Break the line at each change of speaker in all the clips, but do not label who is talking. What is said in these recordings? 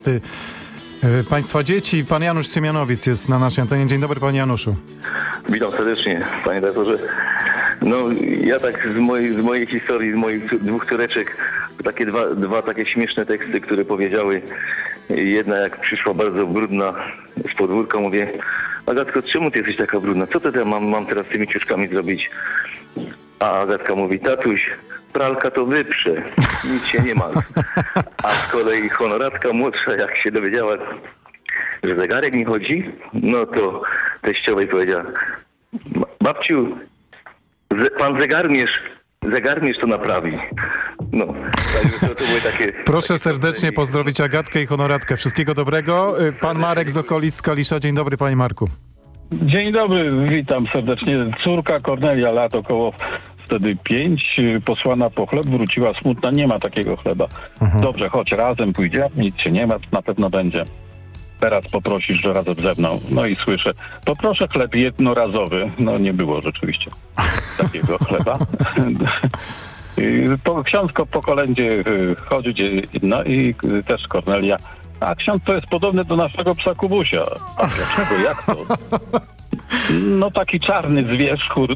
Państwa dzieci. Pan Janusz Siemianowic jest na naszej antenie. Dzień dobry, panie Januszu.
Witam serdecznie, panie doktorze. No, ja tak z mojej historii, z moich dwóch córeczek, takie dwa takie śmieszne teksty, które powiedziały. Jedna, jak przyszła bardzo brudna z podwórka, mówię: Agatko, czemu ty jesteś taka brudna? Co to ja mam teraz z tymi ciuszkami zrobić? A Agatka mówi: tatuś, pralka to wyprze, nic się nie ma. A z kolei honoratka młodsza, jak się dowiedziała, że zegarek mi chodzi, no to teściowej powiedziała: babciu, pan zegarmierz to naprawi. No, to były takie...
Proszę serdecznie pozdrowić Agatkę i honoratkę. Wszystkiego dobrego. Pan Marek z okolic z Kalisza. Dzień dobry, panie Marku.
Dzień dobry, witam serdecznie. Córka Kornelia, lat około wtedy 5, posłana po chleb, wróciła smutna, nie ma takiego chleba. Dobrze, chodź razem, pójdziemy, nic się nie ma, na pewno będzie. Teraz poprosisz, że razem ze mną. No i słyszę: poproszę chleb jednorazowy. No nie było rzeczywiście takiego chleba. Ksiądz po kolędzie chodzi, no i też Kornelia: a ksiądz to jest podobny do naszego psa Kubusia. A dlaczego? Jak to? No taki czarny zwierzchór.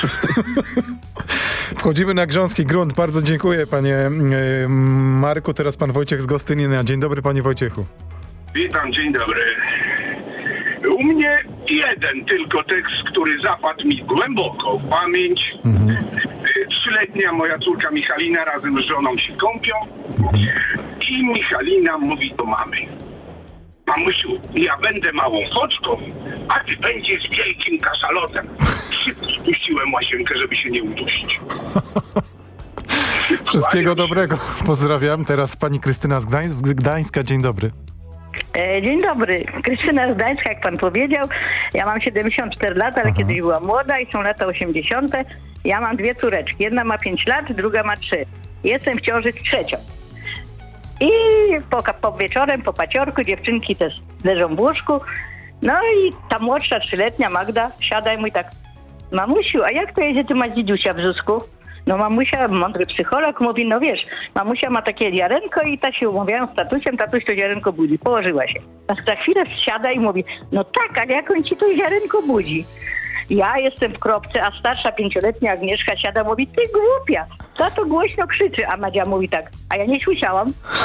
Wchodzimy na grząski grunt. Bardzo dziękuję, panie Marku. Teraz pan Wojciech z Gostynia. Dzień dobry, panie Wojciechu.
Witam, dzień dobry. U mnie jeden tylko tekst, który zapadł mi głęboko w pamięć. 3-letnia moja córka Michalina razem z żoną się kąpią i Michalina mówi do mamy: mamusiu, ja będę małą foczką, a ty będziesz wielkim kaszalotem. Szybko spuściłem łazienkę, żeby się nie udusić.
Wszystkiego dobrego. Pozdrawiam. Teraz pani Krystyna z Gdańska. Dzień dobry.
Dzień dobry. Krystyna z Gdańska, jak pan powiedział. Ja mam 74 lata, ale kiedyś była młoda i są lata 80. Ja mam 2 córeczki. Jedna ma 5 lat, druga ma 3. Jestem w ciąży z trzecią. I po wieczorem, po paciorku, dziewczynki też leżą w łóżku. No i ta młodsza 3-letnia Magda siada i mówi tak: mamusiu, a jak to jest, że ty masz dzidziusia w brzuszku? No mamusia, mądry psycholog, mówi: no wiesz, mamusia ma takie ziarenko i tak się umawiają z tatusiem, tatuś to ziarenko budzi. Położyła się. Za chwilę siada i mówi: no tak, ale jak on ci to ziarenko budzi? Ja jestem w kropce, a starsza 5-letnia Agnieszka siada, mówi: ty głupia, tato głośno krzyczy. A Madzia mówi tak: a ja nie słyszałam.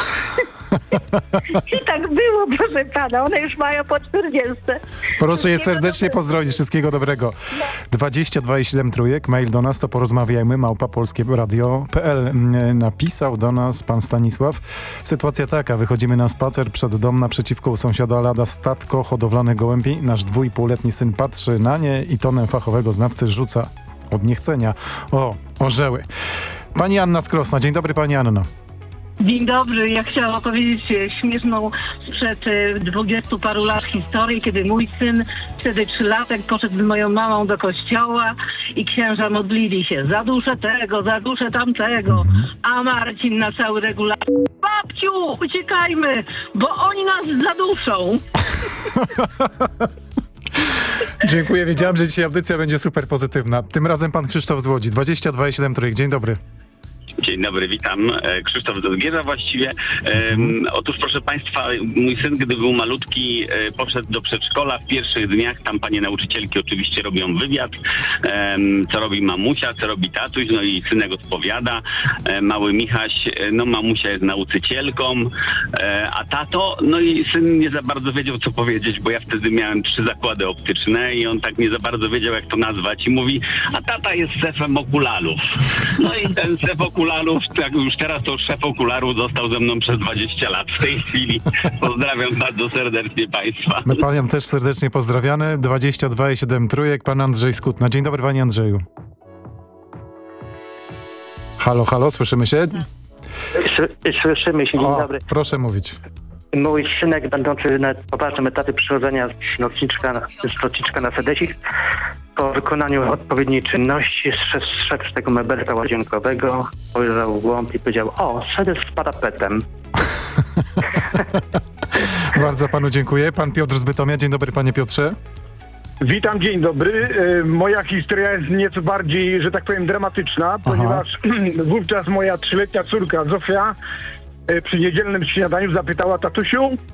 I tak było, proszę pana, one już mają po 40.
Proszę je serdecznie pozdrowić. Wszystkiego dobrego. 22,7 trójek. Mail do nas to porozmawiajmy @polskieradio.pl. Napisał do nas pan Stanisław: sytuacja taka, wychodzimy na spacer przed dom, naprzeciwko u sąsiada lada statko hodowlane gołębi. Nasz 2,5-letni syn patrzy na nie i tonem fachowego znawcy rzuca od niechcenia: o, orzeły. Pani Anna z Krosna. Dzień dobry, pani Anno.
Dzień dobry. Ja chciałam opowiedzieć śmieszną sprzed 20 paru lat historię, kiedy mój syn, wtedy 3-latek, poszedł z moją mamą do kościoła i księża modlili się: za duszę tego, za duszę tamtego. A Marcin na cały regulator: babciu, uciekajmy, bo oni nas zaduszą.
Dziękuję. Wiedziałem, że dzisiaj audycja będzie super pozytywna. Tym razem pan Krzysztof z Łodzi. 22,7 trójek. Dzień dobry.
Dzień dobry, witam. Krzysztof z Zgierza właściwie. Otóż, proszę państwa, mój syn, gdy był malutki, poszedł do przedszkola. W pierwszych dniach tam panie nauczycielki oczywiście robią wywiad, co robi mamusia, co robi tatuś, no i synek odpowiada. Mały Michaś: no mamusia jest nauczycielką, a tato, no i syn nie za bardzo wiedział, co powiedzieć, bo ja wtedy miałem 3 zakłady optyczne i on tak nie za bardzo wiedział, jak to nazwać, i mówi: a tata jest szefem okularów. No i ten szef okularów, tak już teraz to szef okularów, został ze mną przez 20 lat w tej chwili. Pozdrawiam bardzo serdecznie państwa.
My panią też serdecznie pozdrawiamy. 22,7 trójek. Pan Andrzej z Kutna. Dzień dobry, panie Andrzeju. Halo, halo, słyszymy się?
Słyszymy się, dzień dobry.
Proszę mówić.
Mój synek, będący na poważnym etapie przychodzenia z lotniczka na Sedesik, po wykonaniu odpowiedniej czynności zszedł z tego mebelka łazienkowego, spojrzał w głąb i powiedział: o, sedes z parapetem.
Bardzo panu dziękuję. Pan Piotr z Bytomia. Dzień dobry, panie Piotrze.
Witam, dzień dobry. Moja historia jest nieco bardziej, że tak powiem, dramatyczna, ponieważ wówczas moja 3-letnia córka Zofia przy niedzielnym śniadaniu zapytała: tatusiu,